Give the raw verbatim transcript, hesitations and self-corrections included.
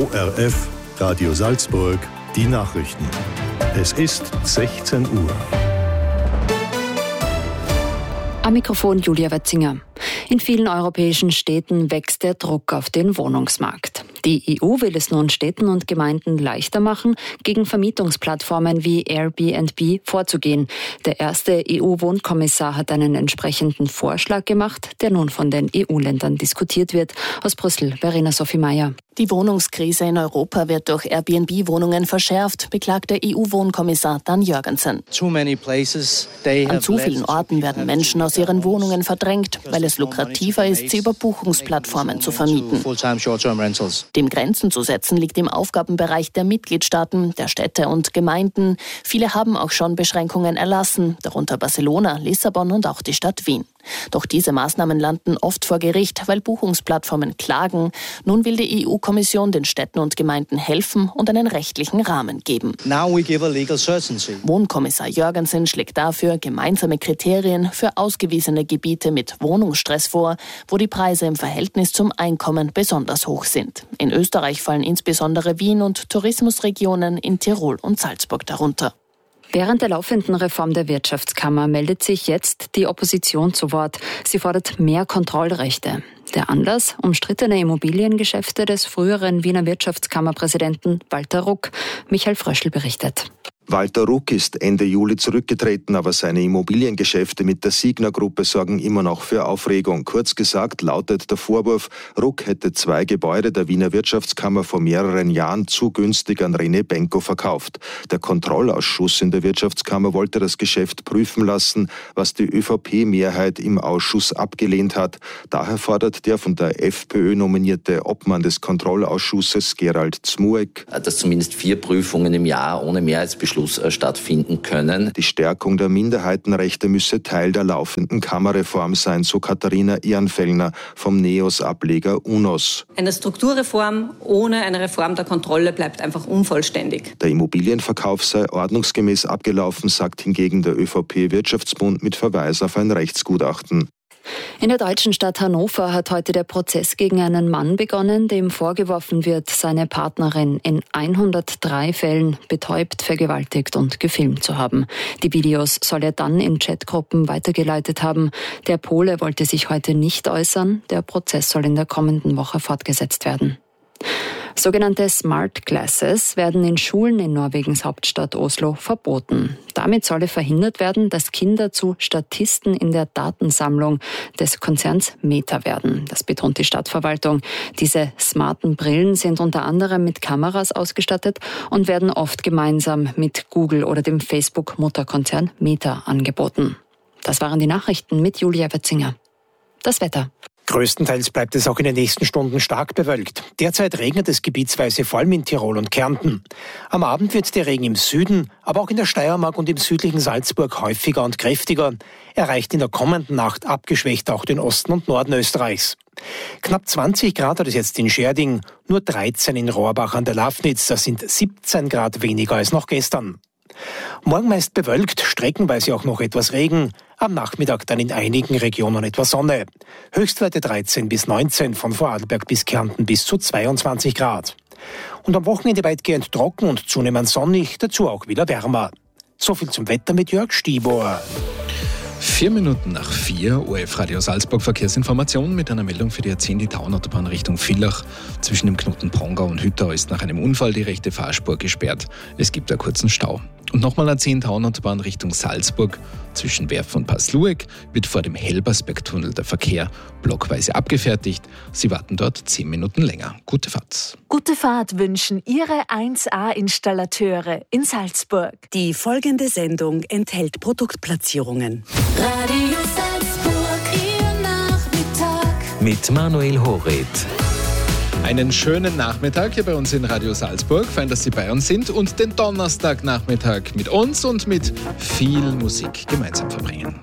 O R F, Radio Salzburg, die Nachrichten. Es ist sechzehn Uhr. Am Mikrofon Julia Wetzinger. In vielen europäischen Städten wächst der Druck auf den Wohnungsmarkt. Die E U will es nun Städten und Gemeinden leichter machen, gegen Vermietungsplattformen wie Airbnb vorzugehen. Der erste E U-Wohnkommissar hat einen entsprechenden Vorschlag gemacht, der nun von den E U-Ländern diskutiert wird. Aus Brüssel, Verena Sophie Meyer. Die Wohnungskrise in Europa wird durch Airbnb-Wohnungen verschärft, beklagt der E U-Wohnkommissar Dan Jørgensen. An zu vielen Orten werden Menschen aus ihren Wohnungen verdrängt, weil es lukrativer ist, sie über Buchungsplattformen zu vermieten. Dem Grenzen zu setzen liegt im Aufgabenbereich der Mitgliedstaaten, der Städte und Gemeinden. Viele haben auch schon Beschränkungen erlassen, darunter Barcelona, Lissabon und auch die Stadt Wien. Doch diese Maßnahmen landen oft vor Gericht, weil Buchungsplattformen klagen. Nun will die E U-Kommission den Städten und Gemeinden helfen und einen rechtlichen Rahmen geben. Wohnkommissar Jørgensen schlägt dafür gemeinsame Kriterien für ausgewiesene Gebiete mit Wohnungsstress vor, wo die Preise im Verhältnis zum Einkommen besonders hoch sind. In Österreich fallen insbesondere Wien und Tourismusregionen in Tirol und Salzburg darunter. Während der laufenden Reform der Wirtschaftskammer meldet sich jetzt die Opposition zu Wort. Sie fordert mehr Kontrollrechte. Der Anlass: umstrittene Immobiliengeschäfte des früheren Wiener Wirtschaftskammerpräsidenten Walter Ruck. Michael Fröschl berichtet. Walter Ruck ist Ende Juli zurückgetreten, aber seine Immobiliengeschäfte mit der Signa-Gruppe sorgen immer noch für Aufregung. Kurz gesagt lautet der Vorwurf, Ruck hätte zwei Gebäude der Wiener Wirtschaftskammer vor mehreren Jahren zu günstig an René Benko verkauft. Der Kontrollausschuss in der Wirtschaftskammer wollte das Geschäft prüfen lassen, was die ÖVP-Mehrheit im Ausschuss abgelehnt hat. Daher fordert der von der FPÖ nominierte Obmann des Kontrollausschusses, Gerald Zmuek, dass zumindest vier Prüfungen im Jahr ohne Mehrheitsbeschluss stattfinden können. Die Stärkung der Minderheitenrechte müsse Teil der laufenden Kammerreform sein, so Katharina Ehrenfellner vom NEOS-Ableger UNOS. Eine Strukturreform ohne eine Reform der Kontrolle bleibt einfach unvollständig. Der Immobilienverkauf sei ordnungsgemäß abgelaufen, sagt hingegen der ÖVP-Wirtschaftsbund mit Verweis auf ein Rechtsgutachten. In der deutschen Stadt Hannover hat heute der Prozess gegen einen Mann begonnen, dem vorgeworfen wird, seine Partnerin in hundertdrei Fällen betäubt, vergewaltigt und gefilmt zu haben. Die Videos soll er dann in Chatgruppen weitergeleitet haben. Der Pole wollte sich heute nicht äußern. Der Prozess soll in der kommenden Woche fortgesetzt werden. Sogenannte Smart Glasses werden in Schulen in Norwegens Hauptstadt Oslo verboten. Damit solle verhindert werden, dass Kinder zu Statisten in der Datensammlung des Konzerns Meta werden. Das betont die Stadtverwaltung. Diese smarten Brillen sind unter anderem mit Kameras ausgestattet und werden oft gemeinsam mit Google oder dem Facebook-Mutterkonzern Meta angeboten. Das waren die Nachrichten mit Julia Wetzinger. Das Wetter. Größtenteils bleibt es auch in den nächsten Stunden stark bewölkt. Derzeit regnet es gebietsweise vor allem in Tirol und Kärnten. Am Abend wird der Regen im Süden, aber auch in der Steiermark und im südlichen Salzburg häufiger und kräftiger. Er erreicht in der kommenden Nacht abgeschwächt auch den Osten und Norden Österreichs. Knapp zwanzig Grad hat es jetzt in Scherding, nur dreizehn in Rohrbach an der Lafnitz. Das sind siebzehn Grad weniger als noch gestern. Morgen meist bewölkt, streckenweise auch noch etwas Regen. Am Nachmittag dann in einigen Regionen etwas Sonne. Höchstwerte dreizehn bis neunzehn, von Vorarlberg bis Kärnten bis zu zweiundzwanzig Grad. Und am Wochenende weitgehend trocken und zunehmend sonnig, dazu auch wieder wärmer. So viel zum Wetter mit Jörg Stibor. Vier Minuten nach vier, O R F Radio Salzburg Verkehrsinformation mit einer Meldung für die A zehn, die Tauernautobahn Richtung Villach. Zwischen dem Knoten Prongau und Hüttau ist nach einem Unfall die rechte Fahrspur gesperrt. Es gibt einen kurzen Stau. Und nochmal A zehn Tauernautobahn Richtung Salzburg. Zwischen Werf und Passlueck wird vor dem Helbersbergtunnel der Verkehr blockweise abgefertigt. Sie warten dort zehn Minuten länger. Gute Fahrt. Gute Fahrt wünschen Ihre eins A-Installateure in Salzburg. Die folgende Sendung enthält Produktplatzierungen. Radio Salzburg, Ihr Nachmittag. Mit Manuel Horet. Einen schönen Nachmittag hier bei uns in Radio Salzburg. Fein, dass Sie bei uns sind und den Donnerstagnachmittag mit uns und mit viel Musik gemeinsam verbringen.